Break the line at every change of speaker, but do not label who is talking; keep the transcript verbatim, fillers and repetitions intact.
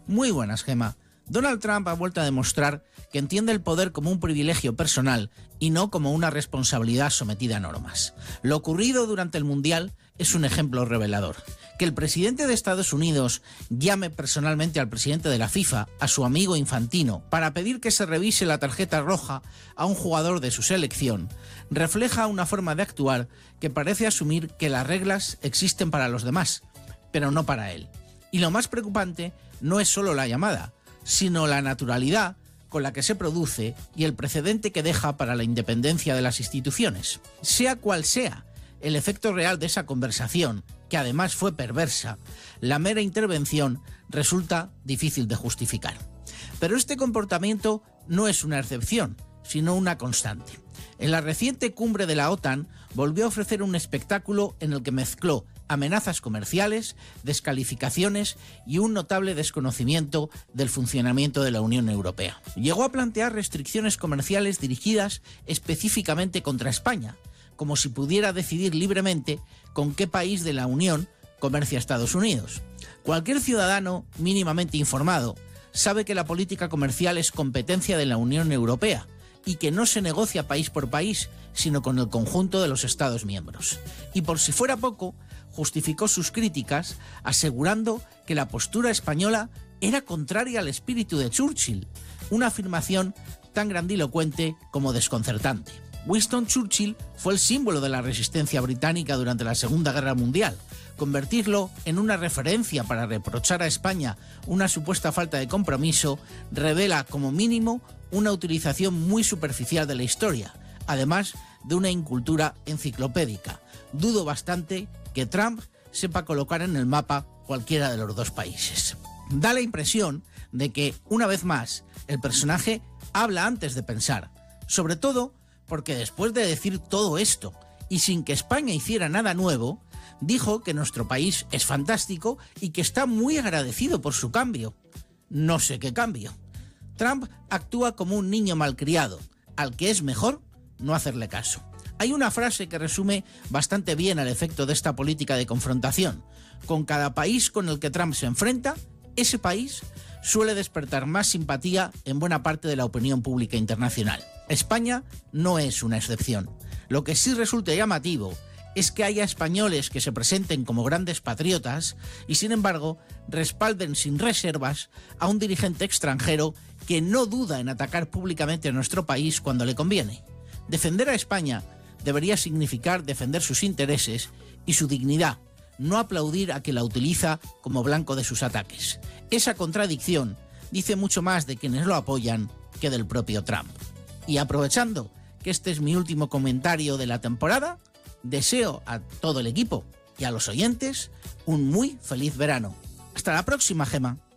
Muy buenas, Gema. Donald Trump ha vuelto a demostrar que entiende el poder como un privilegio personal y no como una responsabilidad sometida a normas. Lo ocurrido durante el Mundial es un ejemplo revelador. Que el presidente de Estados Unidos llame personalmente al presidente de la FIFA, a su amigo Infantino, para pedir que se revise la tarjeta roja a un jugador de su selección, refleja una forma de actuar que parece asumir que las reglas existen para los demás, pero no para él. Y lo más preocupante no es solo la llamada, sino la naturalidad con la que se produce y el precedente que deja para la independencia de las instituciones. Sea cual sea el efecto real de esa conversación, que además fue perversa, la mera intervención resulta difícil de justificar. Pero este comportamiento no es una excepción, sino una constante. En la reciente cumbre de la OTAN volvió a ofrecer un espectáculo en el que mezcló amenazas comerciales, descalificaciones y un notable desconocimiento del funcionamiento de la Unión Europea. Llegó a plantear restricciones comerciales dirigidas específicamente contra España, como si pudiera decidir libremente con qué país de la Unión comercia Estados Unidos. Cualquier ciudadano mínimamente informado sabe que la política comercial es competencia de la Unión Europea y que no se negocia país por país, sino con el conjunto de los Estados miembros. Y por si fuera poco, justificó sus críticas asegurando que la postura española era contraria al espíritu de Churchill, una afirmación tan grandilocuente como desconcertante. Winston Churchill fue el símbolo de la resistencia británica durante la Segunda Guerra Mundial. Convertirlo en una referencia para reprochar a España una supuesta falta de compromiso revela, como mínimo, una utilización muy superficial de la historia, además de una incultura enciclopédica. Dudo bastante que Trump sepa colocar en el mapa cualquiera de los dos países. Da la impresión de que, una vez más, el personaje habla antes de pensar, sobre todo porque después de decir todo esto, y sin que España hiciera nada nuevo, dijo que nuestro país es fantástico y que está muy agradecido por su cambio. No sé qué cambio. Trump actúa como un niño malcriado, al que es mejor no hacerle caso. Hay una frase que resume bastante bien el efecto de esta política de confrontación. Con cada país con el que Trump se enfrenta, ese país suele despertar más simpatía en buena parte de la opinión pública internacional. España no es una excepción. Lo que sí resulta llamativo es que haya españoles que se presenten como grandes patriotas y, sin embargo, respalden sin reservas a un dirigente extranjero que no duda en atacar públicamente a nuestro país cuando le conviene. Defender a España debería significar defender sus intereses y su dignidad, no aplaudir a quien la utiliza como blanco de sus ataques. Esa contradicción dice mucho más de quienes lo apoyan que del propio Trump. Y aprovechando que este es mi último comentario de la temporada, deseo a todo el equipo y a los oyentes un muy feliz verano. Hasta la próxima, Gema.